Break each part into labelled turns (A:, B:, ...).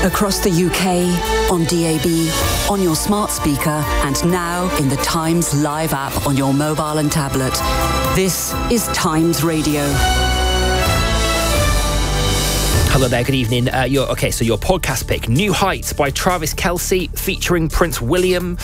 A: Across the UK, on DAB, on your smart speaker, and now in the Times Live app on your mobile and tablet. This is Times Radio.
B: Hello there, good evening. Your podcast pick, New Heights by Travis Kelce, featuring Prince William.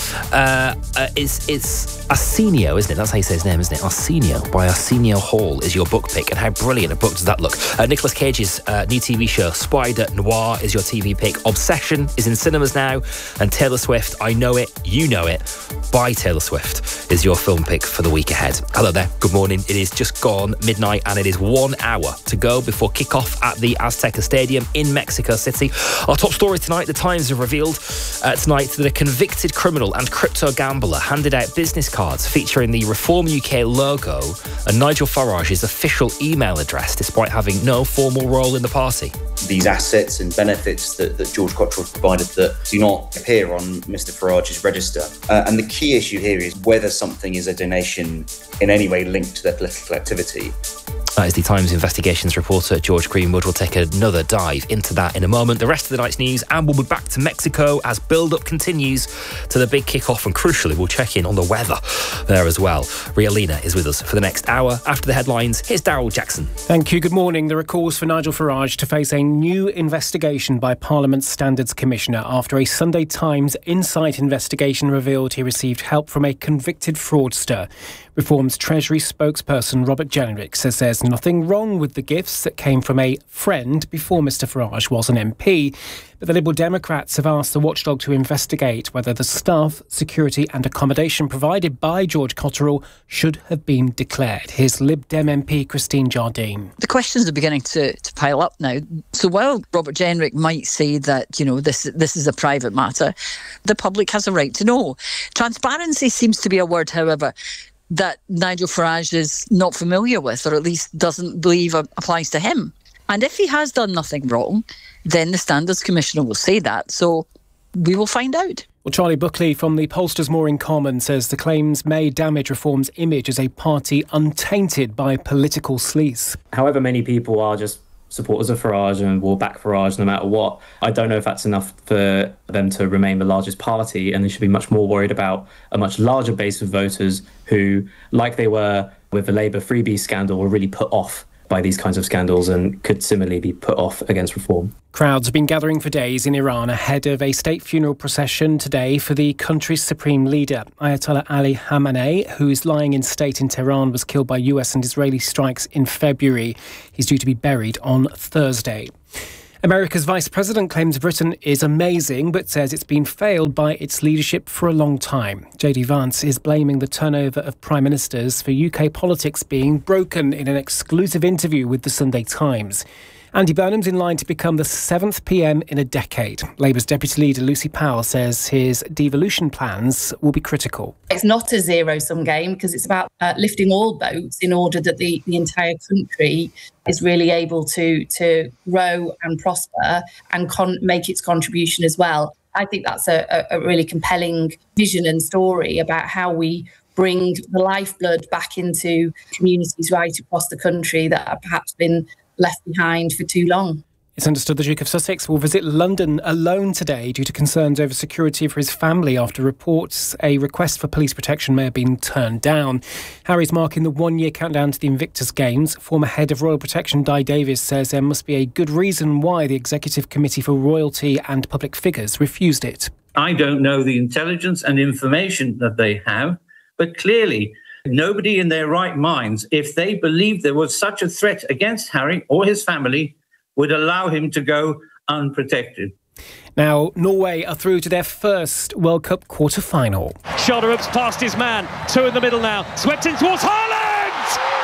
B: It's Arsenio, isn't it? That's how you say his name, isn't it? Arsenio by Arsenio Hall is your book pick. And how brilliant a book does that look? Nicolas Cage's new TV show, Spider Noir, is your TV pick. Obsession is in cinemas now. And Taylor Swift, I Know It, You Know It, by Taylor Swift, is your film pick for the week ahead. Hello there, good morning. It is just gone midnight and it is 1 hour to go before kickoff at the Azteca Stadium in Mexico City. Our top story tonight, the Times have revealed tonight that a convicted criminal and crypto gambler handed out business cards featuring the Reform UK logo and Nigel Farage's official email address, despite having no formal role in the party.
C: These assets and benefits that George Cottrell provided that do not appear on Mr Farage's register. And the key issue here is whether something is a donation in any way linked to their political activity.
B: That is the Times investigations reporter, George Greenwood. Will take another dive into that in a moment. The rest of the night's news, and we'll be back to Mexico as build-up continues to the big kick-off. And crucially, we'll check in on the weather there as well. Ria Lina is with us for the next hour. After the headlines, here's Daryl Jackson.
D: Thank you. Good morning. There are calls for Nigel Farage to face a new investigation by Parliament's Standards Commissioner after a Sunday Times Insight investigation revealed he received help from a convicted fraudster. Reform's Treasury spokesperson Robert Jenrick says there's nothing wrong with the gifts that came from a friend before Mr Farage was an MP, but the Liberal Democrats have asked the watchdog to investigate whether the staff, security and accommodation provided by George Cotterill should have been declared. Here's Lib Dem MP Christine Jardine.
E: The questions are beginning to pile up now. So while Robert Jenrick might say that, this is a private matter, the public has a right to know. Transparency seems to be a word, however, that Nigel Farage is not familiar with, or at least doesn't believe applies to him. And if he has done nothing wrong, then the Standards Commissioner will say that. So we will find out.
D: Well, Charlie Buckley from the Pollsters Mooring Common says the claims may damage Reform's image as a party untainted by political sleaze.
F: However many people are just supporters of Farage and will back Farage no matter what, I don't know if that's enough for them to remain the largest party, and they should be much more worried about a much larger base of voters who, like they were with the Labour freebie scandal, were really put off by these kinds of scandals and could similarly be put off against reform.
D: Crowds have been gathering for days in Iran ahead of a state funeral procession today for the country's supreme leader. Ayatollah Ali Khamenei, who is lying in state in Tehran, was killed by US and Israeli strikes in February. He's due to be buried on Thursday. America's vice president claims Britain is amazing, but says it's been failed by its leadership for a long time. JD Vance is blaming the turnover of prime ministers for UK politics being broken in an exclusive interview with the Sunday Times. Andy Burnham's in line to become the 7th PM in a decade. Labour's Deputy Leader Lucy Powell says his devolution plans will be critical.
G: It's not a zero-sum game because it's about lifting all boats in order that the entire country is really able to grow and prosper and make its contribution as well. I think that's a really compelling vision and story about how we bring the lifeblood back into communities right across the country that have perhaps been left behind for too long.
D: It's understood the Duke of Sussex will visit London alone today due to concerns over security for his family after reports a request for police protection may have been turned down. Harry's marking the 1-year countdown to the Invictus Games. Former head of Royal Protection Di Davies says there must be a good reason why the Executive Committee for Royalty and Public Figures refused it.
H: I don't know the intelligence and information that they have, but clearly nobody in their right minds, if they believed there was such a threat against Harry or his family, would allow him to go unprotected.
D: Now, Norway are through to their first World Cup quarter-final.
I: Shoulder-ups past his man. 2 in the middle now. Swept in towards Haaland!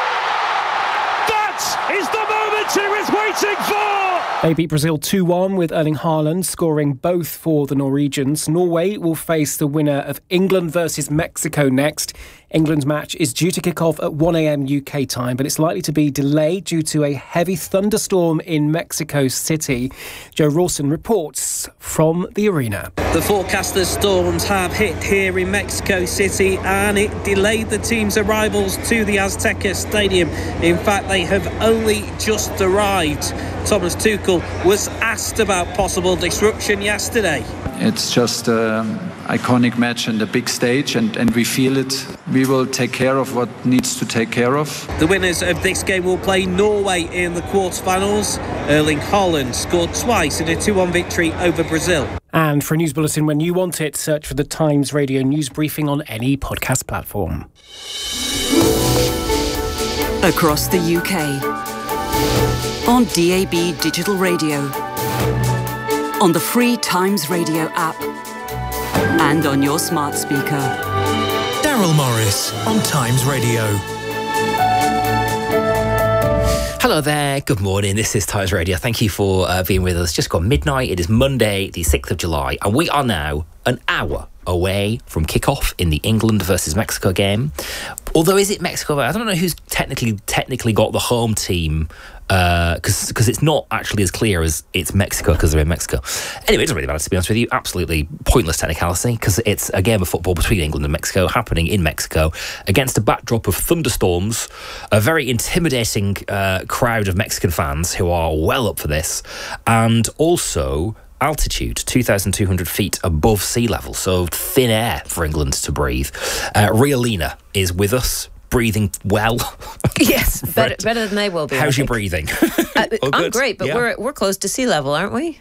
I: That is the moment he was waiting for!
D: They beat Brazil 2-1 with Erling Haaland scoring both for the Norwegians. Norway will face the winner of England versus Mexico next. England's match is due to kick off at 1 a.m. UK time, but it's likely to be delayed due to a heavy thunderstorm in Mexico City. Joe Rawson reports from the arena.
J: The forecasters' storms have hit here in Mexico City, and it delayed the team's arrivals to the Azteca Stadium. In fact, they have only just arrived. Thomas Tuchel was asked about possible disruption yesterday.
K: It's just an iconic match and a big stage, and we feel it. We will take care of what needs to take care of.
J: The winners of this game will play Norway in the quarterfinals. Erling Haaland scored twice in a 2-1 victory over Brazil.
D: And for a news bulletin when you want it, search for the Times Radio News Briefing on any podcast platform.
A: Across the UK, on DAB Digital Radio, on the free Times Radio app, and on your smart speaker.
L: Daryl Morris on Times Radio.
B: Hello there, good morning, this is Times Radio. Thank you for being with us. Just gone midnight, it is Monday the 6th of July, and we are now an hour away from kick-off in the England versus Mexico game. Although, is it Mexico? I don't know who's technically got the home team, because it's not actually as clear as it's Mexico because they're in Mexico. Anyway, it doesn't really matter, to be honest with you. Absolutely pointless technicality, because it's a game of football between England and Mexico happening in Mexico against a backdrop of thunderstorms, a very intimidating crowd of Mexican fans who are well up for this, and also altitude, 2,200 feet above sea level, so thin air for England to breathe. Ria Lina is with us, breathing well.
M: Yes, better than they will be.
B: How's your breathing?
M: I'm great, but we're close to sea level, aren't we?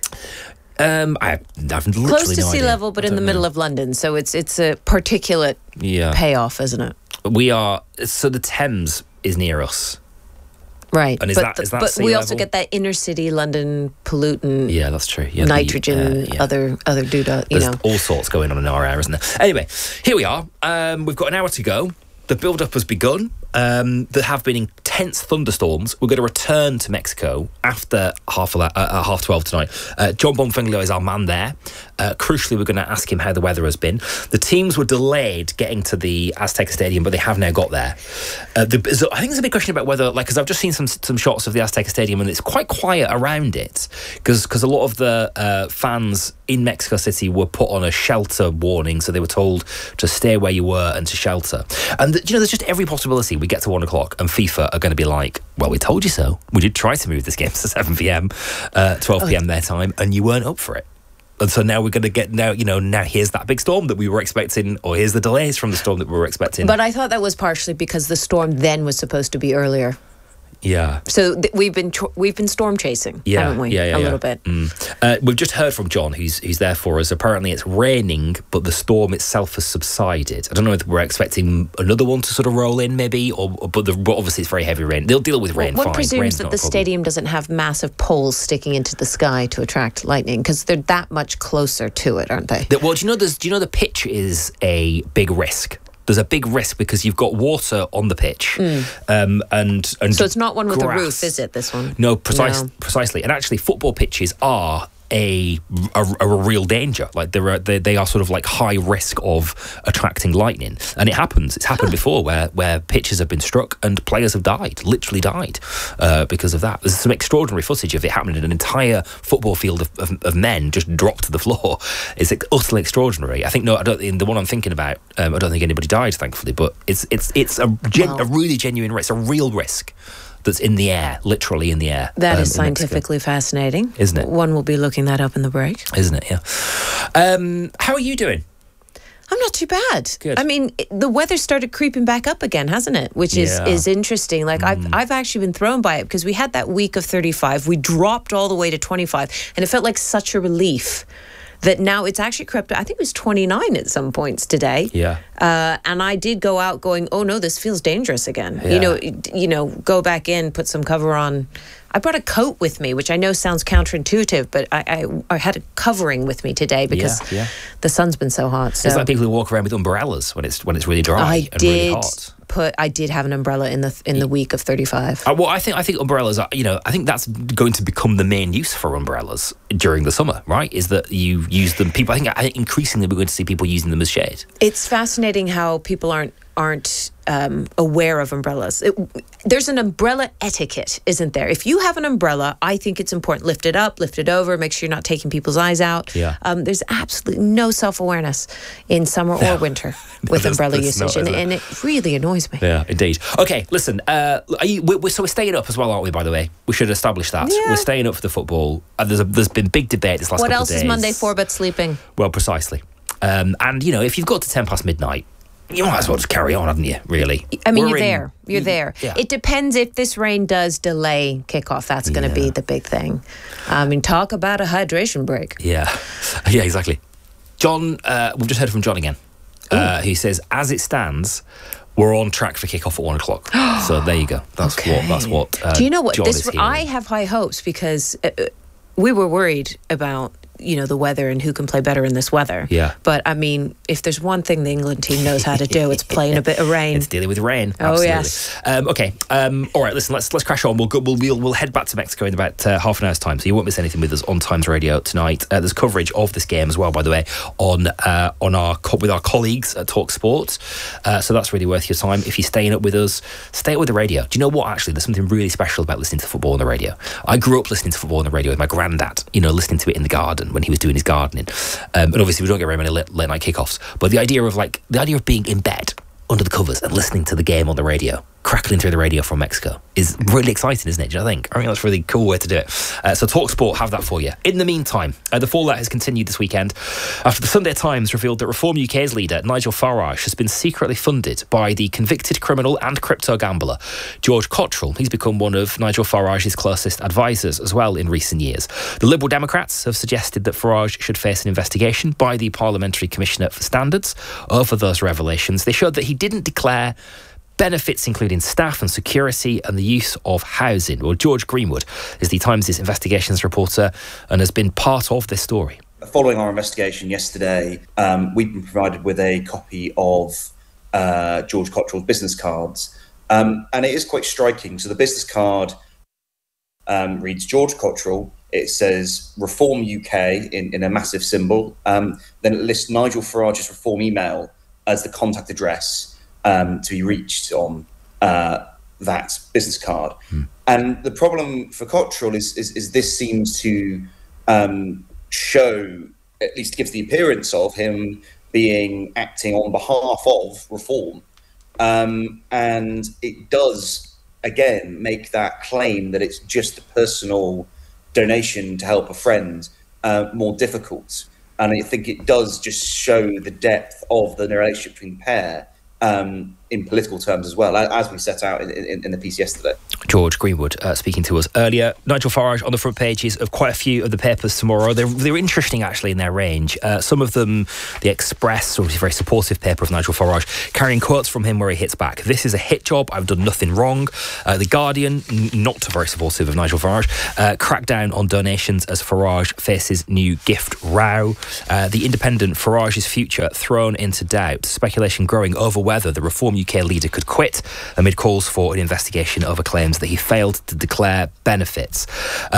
B: I've literally
M: close to
B: no
M: sea
B: idea.
M: level, but in the middle of London, so it's a particulate payoff, isn't it?
B: We are. So the Thames is near us.
M: Right,
B: and is that sea
M: we
B: level?
M: Also get that inner city London pollutant.
B: Yeah, that's true. Yeah,
M: nitrogen, other doodah.
B: There's all sorts going on in our air, isn't there? Anyway, here we are. We've got an hour to go. The build-up has begun. There have been intense thunderstorms. We're going to return to Mexico after half 12 tonight. John Bonfiglio is our man there. Crucially, we're going to ask him how the weather has been. The teams were delayed getting to the Azteca Stadium, but they have now got there. I think there's a big question about whether, because I've just seen some shots of the Azteca Stadium, and it's quite quiet around it, because a lot of the fans in Mexico City were put on a shelter warning, so they were told to stay where you were and to shelter. And there's just every possibility we get to 1 o'clock and FIFA are going to be like, well, we told you so. We did try to move this game to 7 p.m, 12 p.m. their time, and you weren't up for it. And so now we're going to get, now here's that big storm that we were expecting, or here's the delays from the storm that we were expecting.
M: But I thought that was partially because the storm then was supposed to be earlier.
B: Yeah.
M: So we've been storm chasing, haven't we?
B: Yeah,
M: a little bit.
B: We've just heard from John, who's there for us. Apparently it's raining, but the storm itself has subsided. I don't know if we're expecting another one to sort of roll in, maybe, but obviously it's very heavy rain. They'll deal with rain fine.
M: One presumes that the stadium doesn't have massive poles sticking into the sky to attract lightning, because they're that much closer to it, aren't they?
B: Well, do you know the pitch is a big risk? There's a big risk because you've got water on the pitch, and
M: so it's not one with
B: grass.
M: a roof, is it? This one?
B: No, precisely. And actually, football pitches are a real danger. Like they are sort of like high risk of attracting lightning, and it happens. It's happened before where pitches have been struck and players have literally died because of that. There's some extraordinary footage of it happening. An entire football field of men just dropped to the floor. It's utterly extraordinary. I think the one I'm thinking about, I don't think anybody died, thankfully, but it's a really genuine risk, a real risk that's in the air, literally in the air.
M: That is scientifically fascinating.
B: Isn't it?
M: One will be looking that up in the break.
B: Isn't it, yeah. How are you doing?
M: I'm not too bad.
B: Good.
M: I mean, the weather started creeping back up again, hasn't it? Which is interesting. Like, I've actually been thrown by it, because we had that week of 35. We dropped all the way to 25, and it felt like such a relief that now it's actually crept up. I think it was 29 at some points today.
B: Yeah.
M: And I did go out going, oh no, this feels dangerous again. Yeah. Go back in, put some cover on. I brought a coat with me, which I know sounds counterintuitive, but I had a covering with me today because the sun's been so hot. So.
B: It's like people who walk around with umbrellas when it's really dry and really hot.
M: I did have an umbrella in the week of 35.
B: Well, I think umbrellas are, I think that's going to become the main use for umbrellas during the summer, right? Is that you use them. I think increasingly we're going to see people using them as shade.
M: It's fascinating how people aren't aren't aware of umbrellas. There's an umbrella etiquette, isn't there? If you have an umbrella, I think it's important. Lift it up, lift it over, make sure you're not taking people's eyes out.
B: Yeah.
M: There's absolutely no self-awareness in summer or winter with umbrella usage, and it really annoys me.
B: Yeah, indeed. Okay, listen, we're staying up as well, aren't we, by the way? We should establish that.
M: Yeah.
B: We're staying up for the football. There's been big debate this last couple of days.
M: What else is Monday for but sleeping?
B: Well, precisely. And, if you've got to 10 past midnight, you might as well just carry on, haven't you, really?
M: I mean, you're there.
B: Yeah.
M: It depends if this rain does delay kickoff. That's going to be the big thing. I mean, talk about a hydration break.
B: Yeah, exactly. John, we've just heard from John again. He says, as it stands, we're on track for kickoff at 1 o'clock. So there you go. That's what.
M: Do you know what?
B: John is
M: I have high hopes because we were worried about the weather and who can play better in this weather.
B: Yeah.
M: But I mean, if there's one thing the England team knows how to do, it's playing a bit of rain.
B: It's dealing with rain.
M: Oh,
B: absolutely.
M: yes.
B: Okay. All right. Listen. Let's crash on. We'll head back to Mexico in about half an hour's time, so you won't miss anything with us on Times Radio tonight. There's coverage of this game as well, by the way, with our colleagues at Talk Sport. So that's really worth your time. If you're staying up with us, stay up with the radio. Do you know what? Actually, there's something really special about listening to football on the radio. I grew up listening to football on the radio with my granddad. Listening to it in the garden when he was doing his gardening. And obviously we don't get very many late night kickoffs, but the idea of being in bed under the covers and listening to the game on the radio, crackling through the radio from Mexico, is really exciting, isn't it? Do you think? I think that's a really cool way to do it. So TalkSport have that for you. In the meantime, the fallout has continued this weekend after the Sunday Times revealed that Reform UK's leader, Nigel Farage, has been secretly funded by the convicted criminal and crypto gambler, George Cottrell. He's become one of Nigel Farage's closest advisors as well in recent years. The Liberal Democrats have suggested that Farage should face an investigation by the Parliamentary Commissioner for Standards over those revelations. They showed that he didn't declare benefits including staff and security and the use of housing. Well, George Greenwood is the Times' investigations reporter and has been part of this story.
C: Following our investigation yesterday, we've been provided with a copy of George Cottrell's business cards, and it is quite striking. So the business card reads George Cottrell. It says Reform UK in a massive symbol. Then it lists Nigel Farage's Reform email as the contact address to be reached on that business card. And the problem for Cottrell is this seems to show, at least gives the appearance of him acting on behalf of Reform. And it does, again, make that claim that it's just a personal donation to help a friend more difficult. And I think it does just show the depth of the relationship between the pair in political terms as well, as we set out in the piece yesterday.
B: George Greenwood speaking to us earlier. Nigel Farage on the front pages of quite a few of the papers tomorrow. They're interesting, actually, in their range. Some of them, The Express, obviously a very supportive paper of Nigel Farage, carrying quotes from him where he hits back. This is a hit job. I've done nothing wrong. The Guardian, not very supportive of Nigel Farage. Crackdown on donations as Farage faces new gift row. The Independent, Farage's future thrown into doubt. Speculation growing over whether the Reform UK leader could quit amid calls for an investigation over claims that he failed to declare benefits.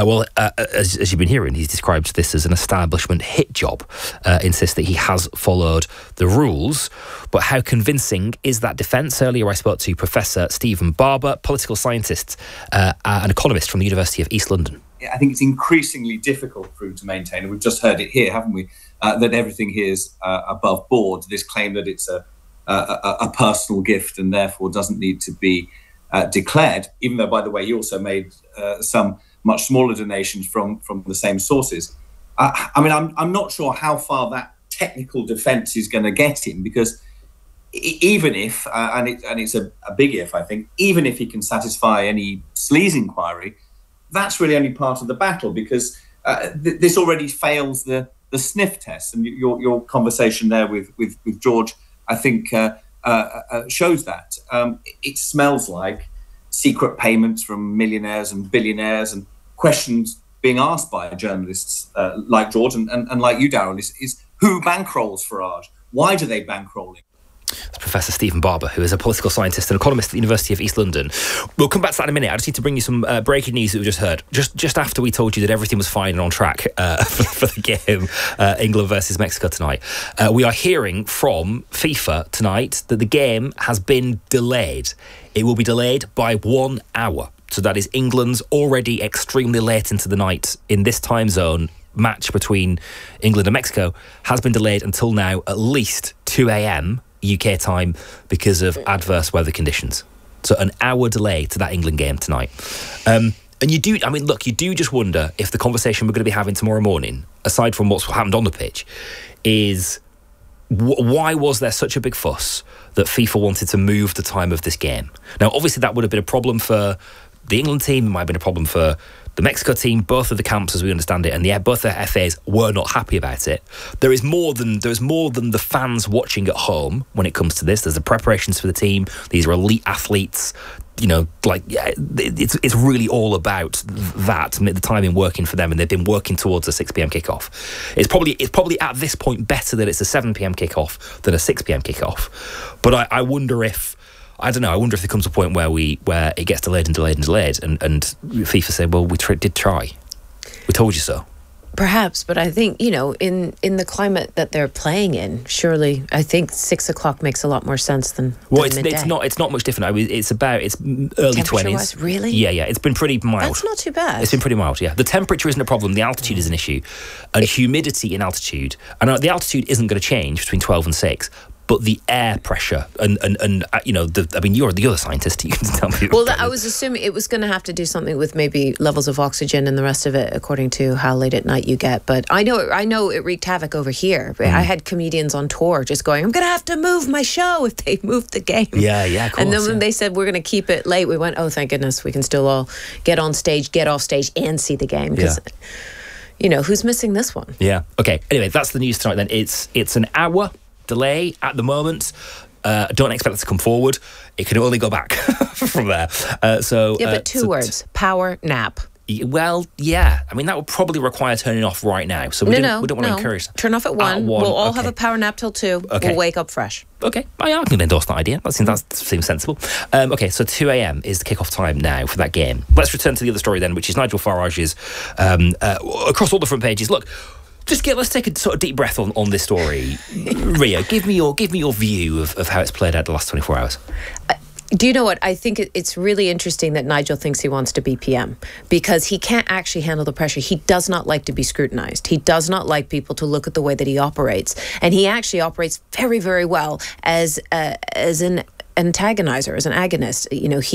B: As you've been hearing, he's described this as an establishment hit job, insists that he has followed the rules. But how convincing is that defence? Earlier I spoke to Professor Stephen Barber, political scientist and economist from the University of East London.
N: I think it's increasingly difficult for him to maintain, and we've just heard it here, haven't we, that everything here is above board, this claim that it's a personal gift and therefore doesn't need to be declared, even though, by the way, he also made some much smaller donations from the same sources. I'm not sure how far that technical defence is going to get him, because even if, and it's a big if, I think, even if he can satisfy any sleaze inquiry, that's really only part of the battle, because this already fails the sniff test. And your conversation there with George, I think, shows that. It smells like secret payments from millionaires and billionaires, and questions being asked by journalists like George and like you, Daryl, is who bankrolls Farage? Why do they bankroll him?
B: It's Professor Stephen Barber, who is a political scientist and economist at the University of East London. We'll come back to that in a minute. I just need to bring you some breaking news that we just heard. Just after we told you that everything was fine and on track for the game, England versus Mexico tonight. We are hearing from FIFA tonight that the game has been delayed. It will be delayed by 1 hour. So that is England's already extremely late into the night in this time zone match between England and Mexico has been delayed until now at least 2 a.m. UK time because of adverse weather conditions. So an hour delay to that England game tonight. And you do just wonder if the conversation we're going to be having tomorrow morning, aside from what's happened on the pitch, is why was there such a big fuss that FIFA wanted to move the time of this game? Now, obviously that would have been a problem for the England team, it might have been a problem for the Mexico team, both of the camps as we understand it, and both the FAs were not happy about it. There's more than the fans watching at home when it comes to this. There's the preparations for the team. These are elite athletes. It's really all about that, the timing working for them, and they've been working towards a 6 p.m. kickoff. It's probably at this point better that it's a 7 p.m. kickoff than a 6 p.m. kickoff. But I wonder if there comes a point where it gets delayed and FIFA said, well, we did try. We told you so.
M: Perhaps, but I think, in the climate that they're playing in, surely I think 6 o'clock makes a lot more sense than midday.
B: It's not much different. It's early 20s.
M: Really?
B: Yeah. It's been pretty mild.
M: That's not too bad.
B: It's been pretty mild, yeah. The temperature isn't a problem. The altitude is an issue. And humidity in altitude. And the altitude isn't going to change between 12 and 6. But the air pressure and you're the other scientist. You can tell me.
M: Well, I was assuming it was going to have to do something with maybe levels of oxygen and the rest of it, according to how late at night you get. But I know it wreaked havoc over here. I had comedians on tour just going, "I'm going to have to move my show if they move the game."
B: Yeah, of course.
M: And then when they said we're going to keep it late, we went, "Oh, thank goodness, we can still all get on stage, get off stage, and see the game." Because who's missing this one?
B: Yeah. Okay. Anyway, that's the news tonight. Then it's an hour delay at the moment. Don't expect it to come forward. It can only go back from there.
M: But two words: power nap.
B: Well, yeah. I mean, that would probably require turning off right now. So we don't want to encourage that.
M: Turn off at 1. We'll all have a power nap till 2.
B: Okay.
M: We'll wake up fresh.
B: Okay. I can endorse that idea. That seems sensible. Okay, so 2 a.m. is the kickoff time now for that game. Let's return to the other story then, which is Nigel Farage's across all the front pages. Look, let's take a sort of deep breath on this story. Ria, give me your view of how it's played out the last 24 hours.
M: Do you know what? I think it's really interesting that Nigel thinks he wants to be PM because he can't actually handle the pressure. He does not like to be scrutinized. He does not like people to look at the way that he operates. And he actually operates very, very well as an antagonizer, as an agonist.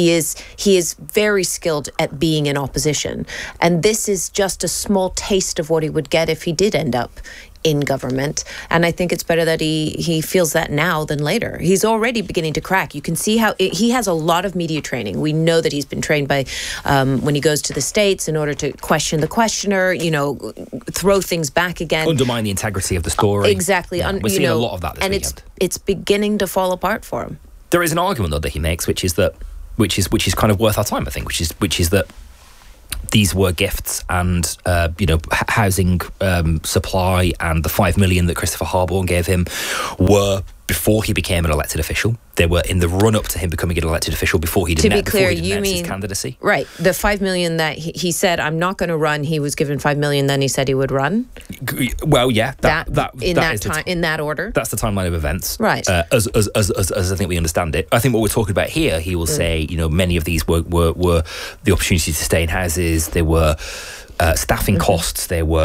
M: He is very skilled at being in opposition. And this is just a small taste of what he would get if he did end up in government. And I think it's better that he feels that now than later. He's already beginning to crack. You can see how he has a lot of media training. We know that he's been trained by when he goes to the States in order to question the questioner, throw things back again.
B: Undermine the integrity of the story.
M: Exactly.
B: Yeah, we're seeing a lot of that this weekend.
M: And it's beginning to fall apart for him.
B: There is an argument though that he makes, which is kind of worth our time, I think, which is that these were gifts and housing supply and the $5 million that Christopher Harborne gave him were before he became an elected official. They were in the run-up to him becoming an elected official before he announced his candidacy.
M: Right. The $5 million that he said, I'm not going to run, he was given $5 million, then he said he would run?
B: Well, yeah.
M: In that order?
B: That's the timeline of events.
M: Right.
B: As I think we understand it. I think what we're talking about here, he will say, many of these were the opportunity to stay in houses, they were staffing costs, there were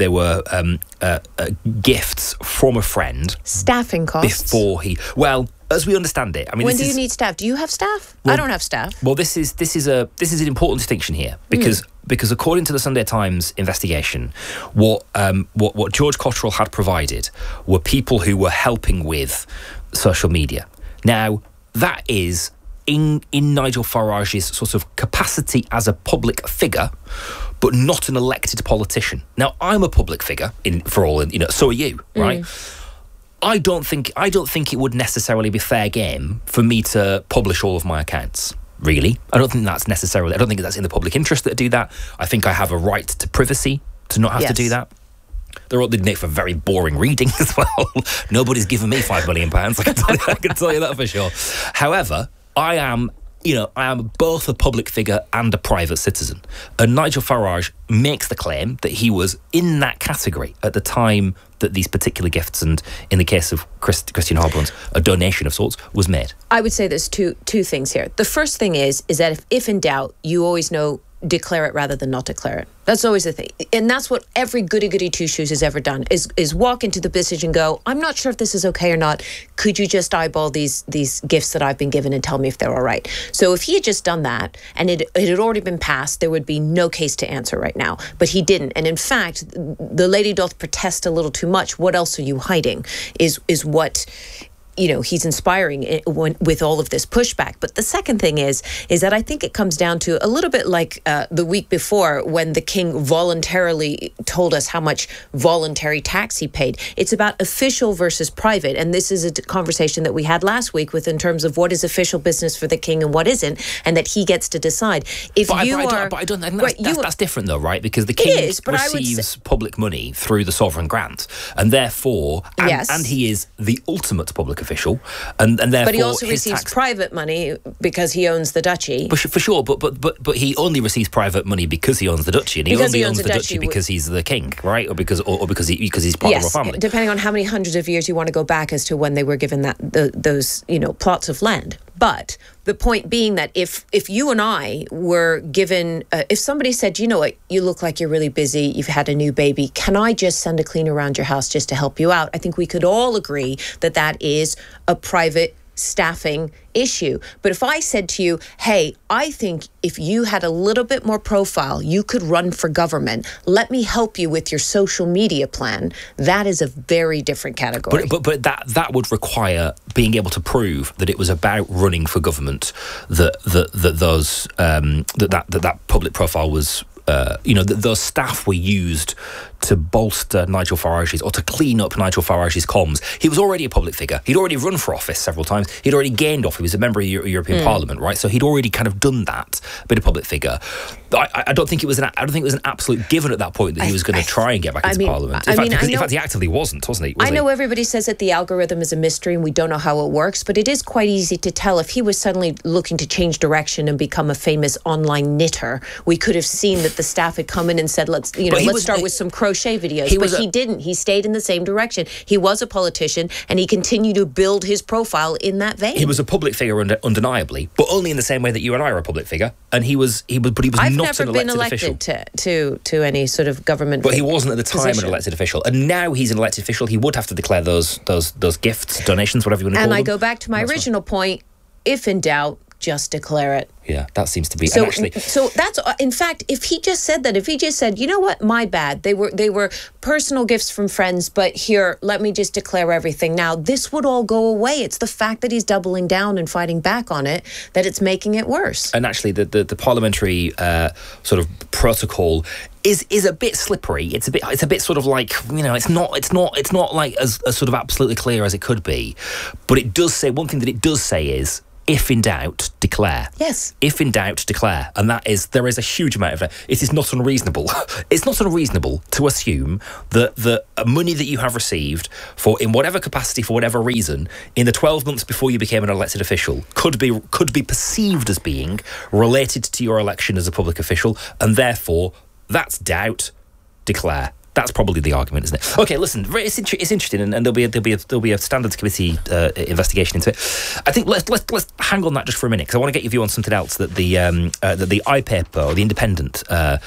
B: gifts from a friend.
M: Staffing costs?
B: Before as we understand it. I mean,
M: when do you need staff? Do you have staff? Well, I don't have staff.
B: Well, this is an important distinction here because according to the Sunday Times investigation, what George Cotterill had provided were people who were helping with social media. Now, that is in Nigel Farage's sort of capacity as a public figure, but not an elected politician. Now, I'm a public figure so are you, right? I don't think it would necessarily be fair game for me to publish all of my accounts. Really, I don't think that's in the public interest that I do that. I think I have a right to privacy to not have to do that. They'd make for very boring reading as well. Nobody's given me £5 million. I can tell you that for sure. However, I am both a public figure and a private citizen. And Nigel Farage makes the claim that he was in that category at the time that these particular gifts, and in the case of Christian Harbron's, a donation of sorts, was made.
M: I would say there's two things here. The first thing is that if in doubt, you always know, declare it rather than not declare it. That's always the thing. And that's what every goody-goody two-shoes has ever done, is walk into the business and go, I'm not sure if this is okay or not. Could you just eyeball these gifts that I've been given and tell me if they're all right? So if he had just done that and it had already been passed, there would be no case to answer right now. But he didn't. And in fact, the lady doth protest a little too much. What else are you hiding is what he's inspiring with all of this pushback. But the second thing is that I think it comes down to a little bit like the week before when the king voluntarily told us how much voluntary tax he paid. It's about official versus private. And this is a conversation that we had last week in terms of what is official business for the king and what isn't, and that he gets to decide.
B: That's different though, right? Because the king receives public money through the sovereign grant, and therefore, and he is the ultimate public official, and therefore,
M: but he also receives private money because he owns the duchy.
B: For sure, but he only receives private money because he owns the duchy, and he only owns the duchy because he's the king, right? Or because he's part of a family.
M: Depending on how many hundreds of years you want to go back as to when they were given those plots of land. But the point being that if you and I were given, if somebody said, you know what, you look like you're really busy, you've had a new baby, can I just send a cleaner around your house just to help you out? I think we could all agree that is a private staffing issue. But if I said to you, hey, I think if you had a little bit more profile, you could run for government. Let me help you with your social media plan. That is a very different category.
B: But that would require being able to prove that it was about running for government, that public profile was. Those staff were used to bolster Nigel Farage's, or to clean up Nigel Farage's comms. He was already a public figure. He'd already run for office several times. He'd already gained office. He was a member of the European Parliament, right? So he'd already kind of done that, been a public figure. I don't think it was an absolute given at that point that he was going to try and get back into Parliament. In fact, he actively wasn't he?
M: I know everybody says that the algorithm is a mystery and we don't know how it works, but it is quite easy to tell if he was suddenly looking to change direction and become a famous online knitter. We could have seen that the staff had come in and said, let's start with some crochet videos. He didn't. He stayed in the same direction. He was a politician and he continued to build his profile in that vein.
B: He was a public figure undeniably, but only in the same way that you and I are a public figure. And he was not an elected official.
M: I've never been elected to any sort of government.
B: But he wasn't at the time an elected official, and now he's an elected official. He would have to declare those gifts, donations, whatever you want to call them.
M: And I go back to my original point: if in doubt, just declare it.
B: Yeah, that seems to be.
M: So that's, in fact, if he just said, you know what, my bad. They were personal gifts from friends, but here, let me just declare everything now. This would all go away. It's the fact that he's doubling down and fighting back on it that it's making it worse.
B: And actually, the parliamentary sort of protocol is a bit slippery. It's a bit sort of like, it's not like as sort of absolutely clear as it could be. But it does say, one thing that it does say is, if in doubt, declare.
M: Yes.
B: If in doubt, declare. And there is a huge amount of it. It is not unreasonable. It's not unreasonable to assume that the money that you have received in whatever capacity, for whatever reason, in the 12 months before you became an elected official, could be perceived as being related to your election as a public official, and therefore, that's doubt, declare. That's probably the argument, isn't it? Okay, listen, it's interesting, and there'll be a standards committee investigation into it. I think let's hang on that just for a minute, because I want to get your view on something else that the iPaper, or the Independent,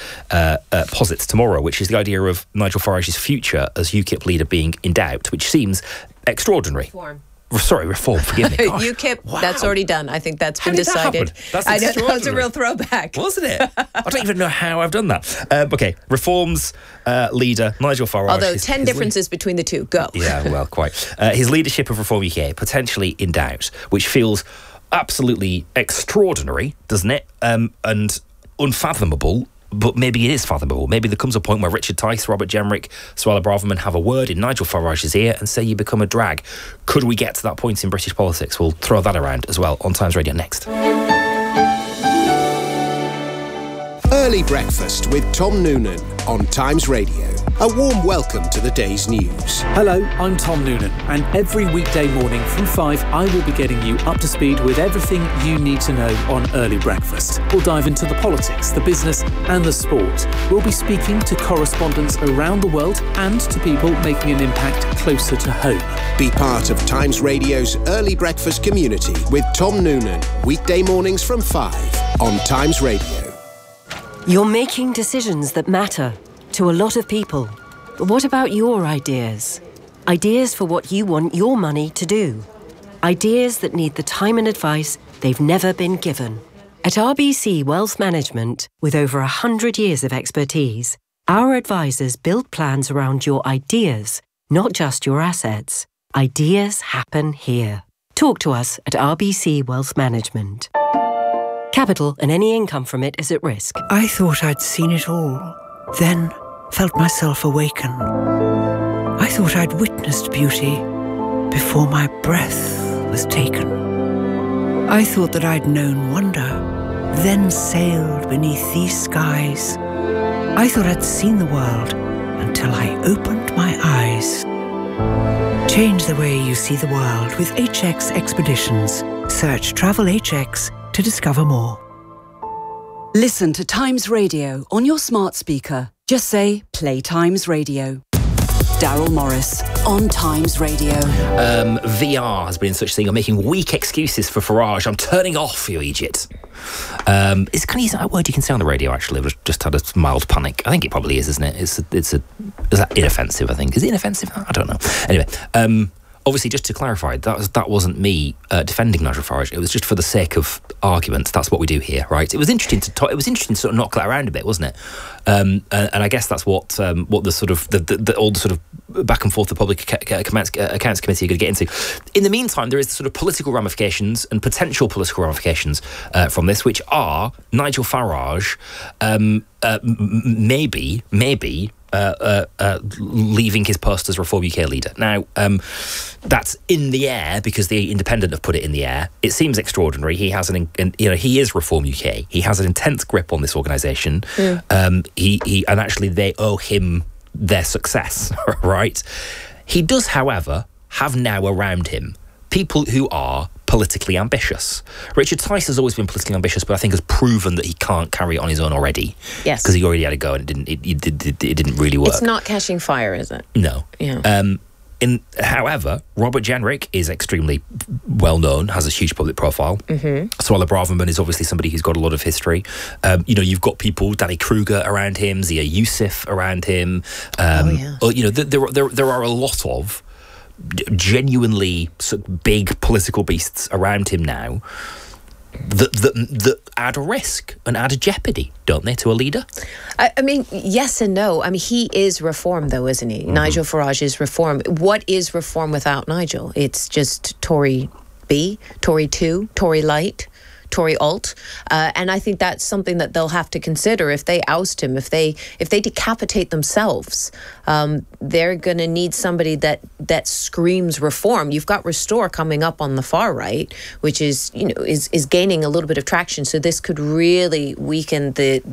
B: posits tomorrow, which is the idea of Nigel Farage's future as UKIP leader being in doubt, which seems extraordinary. Reform, forgive me.
M: UKIP, wow. That's already done. I think that's been decided. That was a real throwback.
B: Wasn't it? I don't even know how I've done that. Okay, Reform's leader, Nigel Farage.
M: Although 10 differences between the two. Go.
B: Yeah, well, quite. His leadership of Reform UK, potentially in doubt, which feels absolutely extraordinary, doesn't it? And unfathomable. But maybe it is fathomable. Maybe there comes a point where Richard Tice, Robert Jenrick, Suella Braverman have a word in Nigel Farage's ear and say you become a drag. Could we get to that point in British politics? We'll throw that around as well on Times Radio next.
O: Early Breakfast with Tom Noonan on Times Radio. A warm welcome to the day's news.
P: Hello, I'm Tom Noonan, and every weekday morning from 5, I will be getting you up to speed with everything you need to know on Early Breakfast. We'll dive into the politics, the business and the sport. We'll be speaking to correspondents around the world and to people making an impact closer to home.
O: Be part of Times Radio's Early Breakfast community with Tom Noonan, weekday mornings from 5 on Times Radio.
Q: You're making decisions that matter to a lot of people. But what about your ideas? Ideas for what you want your money to do. Ideas that need the time and advice they've never been given. At RBC Wealth Management, with over 100 years of expertise, our advisors build plans around your ideas, not just your assets. Ideas happen here. Talk to us at RBC Wealth Management. Capital and any income from it is at risk.
R: I thought I'd seen it all, then felt myself awaken. I thought I'd witnessed beauty before my breath was taken. I thought that I'd known wonder, then sailed beneath these skies. I thought I'd seen the world until I opened my eyes. Change the way you see the world with HX Expeditions. Search Travel HX to discover more.
A: Listen to Times Radio on your smart speaker. Just say, play Times Radio. Daryl Morris on Times Radio.
B: VR has been in such thing. I'm making weak excuses for Farage. I'm turning off, you idiot. Can you say that word you can say on the radio, actually? I've just had a mild panic. I think it probably is, isn't it? Is that inoffensive, I think? Is it inoffensive? I don't know. Anyway, obviously, just to clarify, that wasn't me defending Nigel Farage. It was just for the sake of argument. That's what we do here, right? It was interesting to talk. It was interesting to sort of knock that around a bit, wasn't it? And I guess that's what the sort of all the sort of back and forth the Public Accounts Committee are going to get into. In the meantime, there is sort of political ramifications and potential political ramifications from this, which are Nigel Farage maybe leaving his post as Reform UK leader. Now, that's in the air because the Independent have put it in the air. It seems extraordinary. He has he is Reform UK. He has an intense grip on this organisation. And actually they owe him their success, right? He does, however, have now around him people who are politically ambitious. Richard Tice has always been politically ambitious, but I think has proven that he can't carry it on his own already. Yes, because he already had a go and it didn't really work.
M: It's not catching fire, is it?
B: No. Yeah. However, Robert Jenrick is extremely well known, has a huge public profile. Mm-hmm. Suella Braverman is obviously somebody who's got a lot of history. You've got people, Danny Kruger around him, Zia Youssef around him. There are a lot of genuinely big political beasts around him now that add a risk and add a jeopardy, don't they, to a leader?
M: I mean, yes and no. I mean, he is Reform, though, isn't he? Mm-hmm. Nigel Farage is Reform. What is Reform without Nigel? It's just Tory B, Tory 2, Tory Light, Tory alt, and I think that's something that they'll have to consider if they oust him, if they decapitate themselves. They're going to need somebody that screams reform. You've got Restore coming up on the far right, which is gaining a little bit of traction. So this could really weaken the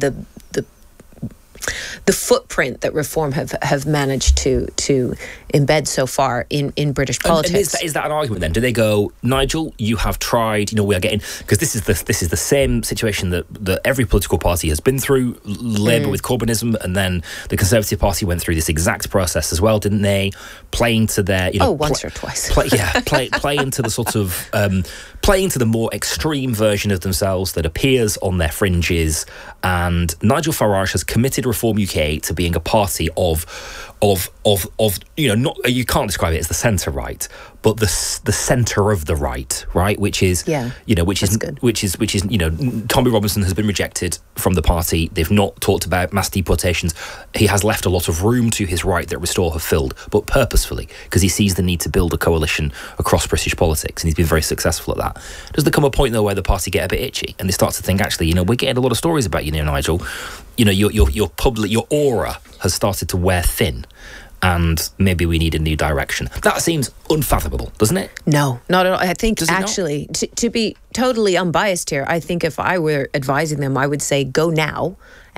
M: footprint that Reform have managed to embed so far in British politics.
B: And is that an argument then? Do they go, Nigel, you have tried, we are getting, because this is the same situation that every political party has been through, Labour with Corbynism, and then the Conservative Party went through this exact process as well, didn't they? Playing to their,
M: once or twice.
B: Playing to the sort of, playing to the more extreme version of themselves that appears on their fringes. And Nigel Farage has committed Reform UK to being a party of not, you can't describe it as the centre right, but the centre of the right, which is which is Tommy Robinson has been rejected from the party. They've not talked about mass deportations. He has left a lot of room to his right that Restore have filled, but purposefully, because he sees the need to build a coalition across British politics, and he's been very successful at that. Does there come a point though where the party get a bit itchy and they start to think, actually, we're getting a lot of stories about Nigel, your aura has started to wear thin, and maybe we need a new direction. That seems unfathomable, doesn't it?
M: No, not at all. I think actually, to be totally unbiased here, I think if I were advising them, I would say go now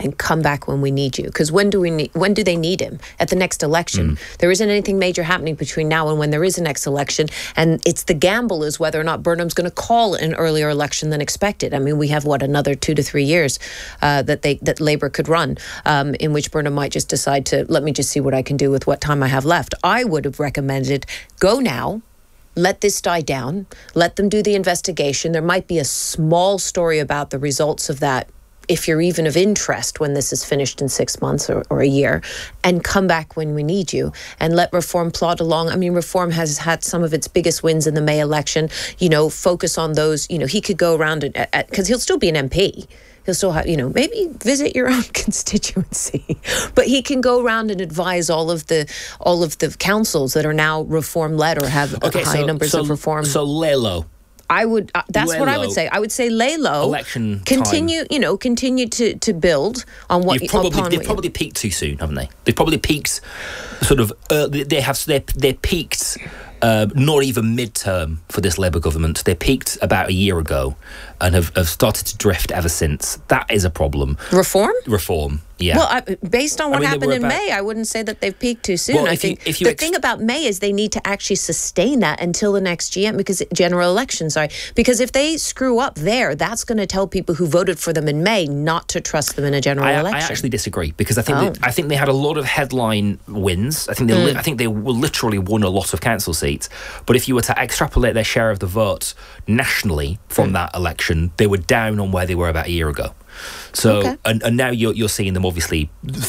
M: and come back when we need you. Because when do they need him? At the next election. There isn't anything major happening between now and when there is a next election, and it's the gamble is whether or not Burnham's going to call an earlier election than expected. I mean, we have another 2 to 3 years that Labour could run, in which Burnham might just decide to let me just see what I can do with what time I have left. I would have recommended go now. Let this die down. Let them do the investigation. There might be a small story about the results of that, if you're even of interest when this is finished in 6 months or a year, and come back when we need you, and let Reform plod along. I mean, Reform has had some of its biggest wins in the May election. Focus on those. He could go around because he'll still be an MP. He'll still have, maybe visit your own constituency, but he can go around and advise all of the councils that are now Reform led or have high numbers of Reform.
B: So lay low.
M: I would. That's what I would say. I would say lay low.
B: Election
M: continue.
B: Time.
M: Continue to build on what
B: they've probably peaked too soon, haven't they? They've probably peaked sort of. They peaked. Not even midterm for this Labour government. They peaked about a year ago and have started to drift ever since. That is a problem. Reform, yeah.
M: Well, based on what happened in May, I wouldn't say that they've peaked too soon.
B: Well,
M: I think the thing about May is they need to actually sustain that until the next general election. Because if they screw up there, that's going to tell people who voted for them in May not to trust them in a general election.
B: I actually disagree, because I think they had a lot of headline wins. I think they literally won a lot of council seats. But if you were to extrapolate their share of the vote nationally from that election, they were down on where they were about a year ago. So, and now you're seeing them obviously,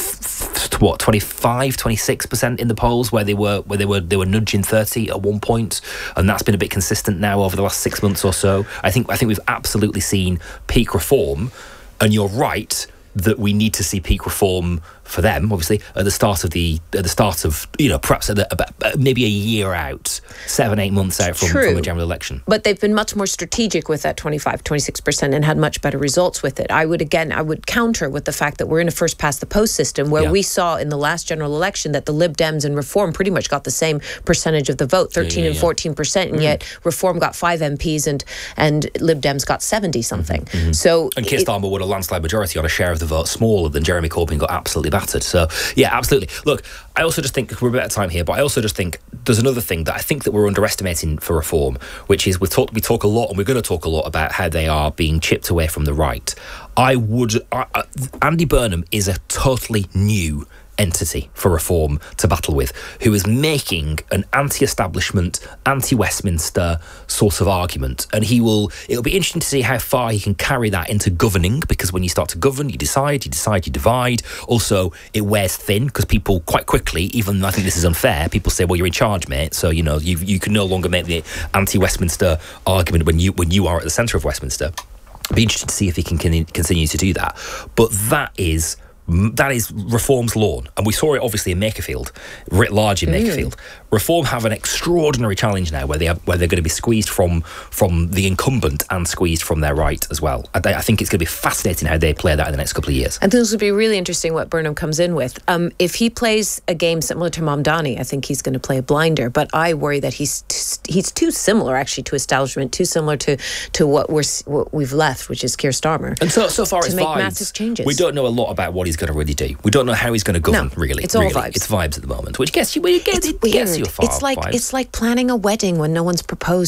B: 25, 26% in the polls, where they were nudging 30 at one point, and that's been a bit consistent now over the last 6 months or so. I think we've absolutely seen peak Reform, and you're right that we need to see peak Reform for them, obviously, at the start of perhaps maybe a year out, 7-8 months out from a general election.
M: But they've been much more strategic with that 25-26% and had much better results with it. I would counter with the fact that we're in a first past the post system, where we saw in the last general election that the Lib Dems and Reform pretty much got the same percentage of the vote, 13 and 14%, and yet Reform got 5 MPs and Lib Dems got 70 something. So
B: and Keir Starmer won a landslide majority on a share of the vote smaller than Jeremy Corbyn got absolutely battered. So, yeah, absolutely. Look, I also just think, we're a bit out of time here, but I also just think there's another thing that I think that we're underestimating for Reform, which is we talk a lot, and we're going to talk a lot about how they are being chipped away from the right. Andy Burnham is a totally new entity for Reform to battle with, who is making an anti-establishment, anti-Westminster sort of argument, and it'll be interesting to see how far he can carry that into governing, because when you start to govern, you decide, you divide. Also, it wears thin, because people quite quickly, even though I think this is unfair, people say, well, you're in charge, mate, so you can no longer make the anti-Westminster argument when you are at the centre of Westminster. It'll be interesting to see if he can continue to do that. But that is Reform's lawn, and we saw it obviously in Makerfield, writ large in Makerfield. Reform have an extraordinary challenge now, where they're going to be squeezed from the incumbent and squeezed from their right as well. I think it's going to be fascinating how they play that in the next couple of years.
M: I think this will be really interesting what Burnham comes in with. If he plays a game similar to Mamdani, I think he's going to play a blinder, but I worry that he's too similar actually to establishment, too similar to what we've left, which is Keir Starmer.
B: And so far
M: to
B: it's
M: make
B: vibes.
M: Massive changes.
B: We don't know a lot about what he's going to really do. We don't know how he's going to govern, really.
M: It's all vibes.
B: It's vibes at the moment, which gets you far.
M: It's like planning a wedding when no one's proposed.